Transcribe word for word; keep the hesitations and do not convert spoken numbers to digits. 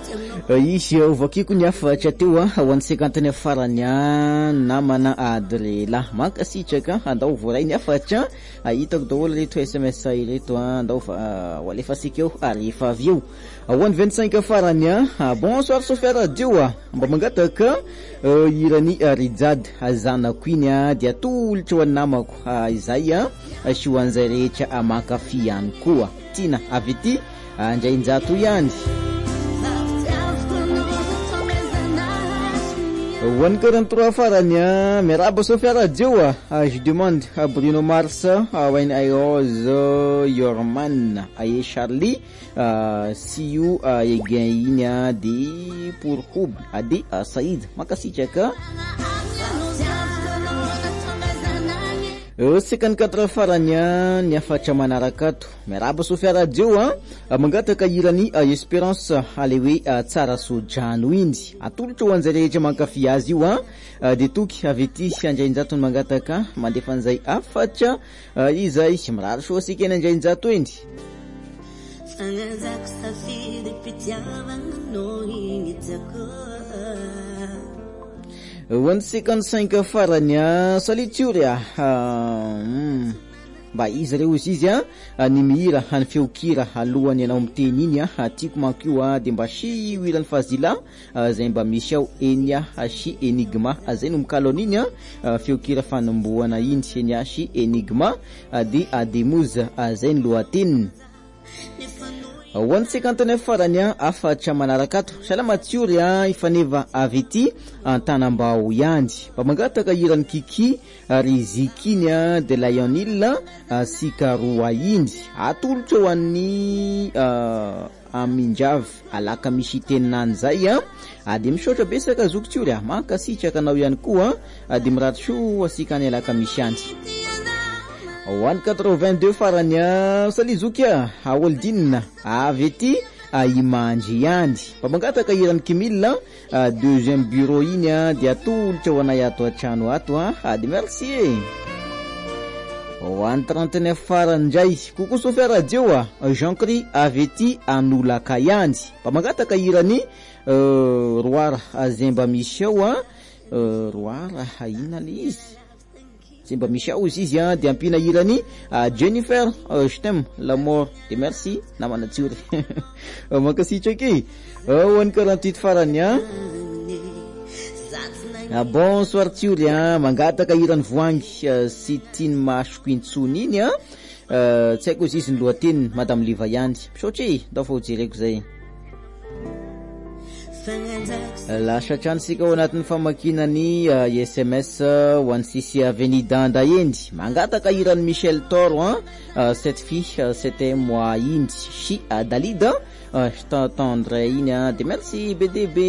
izy ovakiko ny afatra teo a ho an'ny cinquante-neuf farany namana adrela mankasitraka andao voray ny afatra hitako daholo reto S M S ireto andao ho alefasika eo ary efa avy eo ho an'ny vingt-cinq farany a bonsoir Sofia radio a mba mangataka irany Rijad zanako iny a dia tolotra ho an'ny namako izay a sy ho an'izay rehetra mankafy ihany koa tina avy ety andrainjato ihany one quarante-trois farany a merhaba Sofia radio a je demande à Bruno Mars when I was Yorman aye Charlie see you again iny a de pour hub ade Saïd makasitraka cinquante-quatre farany ny afatra manaraka ato merhaba Sofia radio a mangataka irany Espérance ale hoe tsara sodrano iny atolotra ho an'izay rehetra mankafy azy io a de toky avy ety andrainjato ny mangataka mandefa an'izay afatra izay mirary soa asika eny andrainjato eny one cinquante-cinq farany a salitsure a mba izy reo izy izy a ny mihira ny feokira alohany anao miteny iny a tiako manko io a de mba sy irany fazila zay mba misy ao eny a sy enigma zay no mikalony iny a feokira fanomboana iny eny a sy enigma de ademoza zay ny lohateniny one cinquante-neuf farany a afatra manaraka ato salama tsiory a ifaneva avy ety antanambao ihany mba mangataka irany Kiki rizikiny a de Lionil sika roa iny atolotra ho an'ny aminjavy alaka misy teninany zay a de misaotra besaka zoko tsiory a mankasitraka anao ihany koa de miraty so asika ny alaka misy any one quatre-vingt-deux farany a salizokia Awoldine avy ety imandry ihany mba mangataka irany Kimil deuxième bureau iny a de atolotra ho anay ato atrano ato a de merci e one trente-neuf farany ndray kokoa Sofia radio a Jean-Cri avy ety anolaka ihany mba mangataka irany roara zay mba misy ao a roara ina le izy mba misy ao izy izy a de ampina irany Jennifer je t'aime l'amour de merci namana tsiory makasitraky one quarante-huit farany a bonsoir tsiory a mangataka irany voangy sy tiny masoko intsony iny a tsy haiko izy izy ny lohateniny madame Liva ihany misaotra e ndao fa hojereko zay lasa tranosika ao anatin'ny famakinany S M S ho an'ny Sisi Avenidanda eny mangataka irany Michel Toro cette fille c'était moi iny sy Dalida je t'entendrai iny de merci B D B